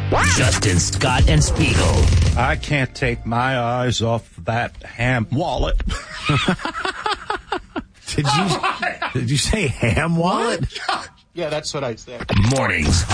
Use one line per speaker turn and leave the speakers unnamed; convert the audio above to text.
Justin, Scott, and Spiegel.
I can't take my eyes off that ham wallet.
Did you say ham wallet?
Yeah, that's what I said.
Mornings